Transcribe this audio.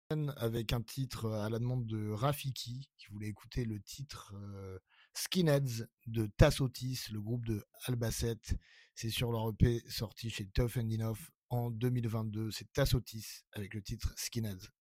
avec un titre à la demande de Rafiki qui voulait écouter le titre Skinheads de Tassotis, le groupe de Albacete. C'est sur leur EP sorti chez Tough and Enough en 2022. C'est Tassotis avec le titre Skinheads.